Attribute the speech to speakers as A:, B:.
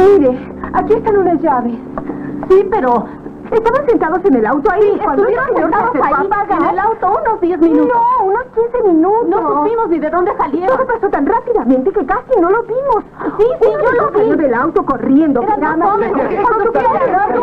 A: Mire, aquí están unas llaves. Sí, pero... Estaban sentados en el auto ahí. Sí, cuando estuvieron sentados ahí en el auto unos 10 minutos. No, unos 15 minutos. No supimos ni de dónde salieron. Todo pasó tan rápidamente que casi no lo vimos. Sí, yo lo vi. Salió del auto corriendo. Era